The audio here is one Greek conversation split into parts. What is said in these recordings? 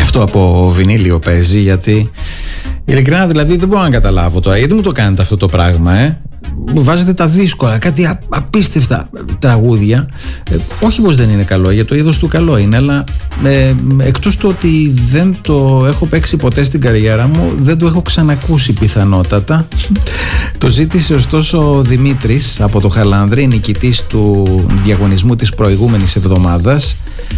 Αυτό από βινίλιο παίζει, γιατί ειλικρινά δηλαδή δεν μπορώ να καταλάβω τώρα. Γιατί μου το κάνετε αυτό το πράγμα, Μου βάζετε τα δύσκολα, κάτι απίστευτα τραγούδια. Όχι πως δεν είναι καλό, για το είδος του καλό είναι, αλλά εκτός του ότι δεν το έχω παίξει ποτέ στην καριέρα μου, δεν το έχω ξανακούσει πιθανότατα. Το ζήτησε ωστόσο ο Δημήτρης από το Χαλάνδρη, νικητής του διαγωνισμού της προηγούμενης εβδομάδας.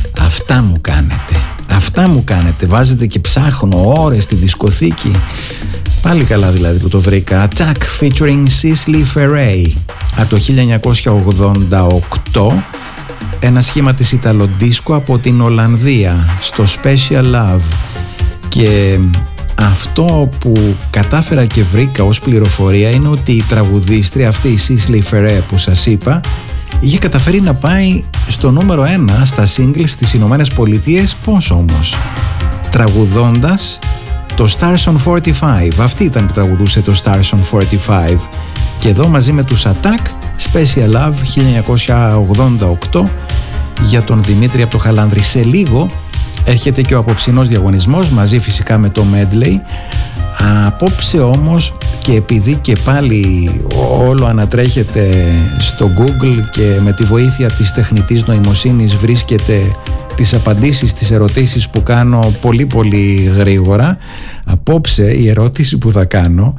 Αυτά μου κάνετε, βάζετε και ψάχνω ώρες στη δισκοθήκη. Πάλι καλά δηλαδή που το βρήκα. Attack featuring Cicely Ferré από το 1988, ένα σχήμα της Ιταλοντίσκο από την Ολλανδία, στο Special Love. Και αυτό που κατάφερα και βρήκα ως πληροφορία είναι ότι η τραγουδίστρια αυτή, η Cicely Ferré που σας είπα, είχε καταφέρει να πάει στο νούμερο 1 στα singles στις Ηνωμένες Πολιτείες. Πώς όμως? Τραγουδώντας το Stars on 45. Αυτή ήταν που τραγουδούσε το Stars on 45. Και εδώ μαζί με τους Attack, Special Love 1988, για τον Δημήτρη από το Χαλάνδρη. Σε λίγο έρχεται και ο απόψινός διαγωνισμός, μαζί φυσικά με το medley. Απόψε όμως, και επειδή και πάλι όλο ανατρέχεται στο Google και με τη βοήθεια της τεχνητής νοημοσύνης βρίσκεται τις απαντήσεις στις ερωτήσεις που κάνω πολύ πολύ γρήγορα, απόψε η ερώτηση που θα κάνω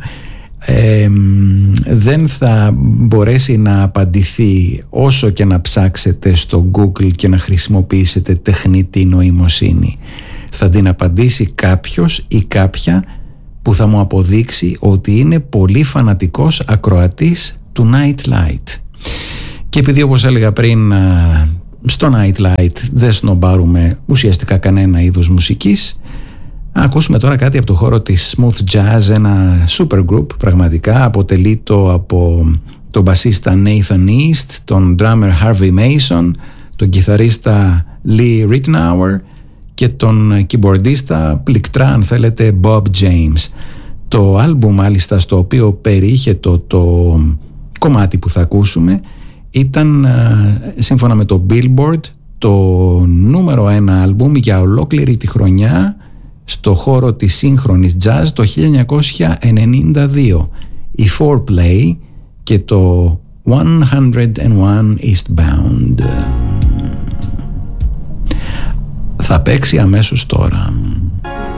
δεν θα μπορέσει να απαντηθεί όσο και να ψάξετε στο Google και να χρησιμοποιήσετε τεχνητή νοημοσύνη. Θα την απαντήσει κάποιος ή κάποια που θα μου αποδείξει ότι είναι πολύ φανατικός ακροατής του Nightlight. Και επειδή, όπως έλεγα πριν, στο Nightlight δεν σνομπάρουμε ουσιαστικά κανένα είδος μουσικής, ακούσουμε τώρα κάτι από το χώρο της smooth jazz, ένα super group πραγματικά. Αποτελείται από τον μπασίστα Nathan East, τον drummer Harvey Mason, τον κιθαρίστα Lee Ritenour και τον keyboardista, πληκτρά αν θέλετε, Bob James. Το άλμπουμ μάλιστα στο οποίο περιείχε το κομμάτι που θα ακούσουμε ήταν σύμφωνα με το Billboard το νούμερο 1 άλμπουμ για ολόκληρη τη χρονιά στο χώρο της σύγχρονης jazz το 1992, η Foreplay και το 101 Eastbound. Θα παίξει αμέσως τώρα.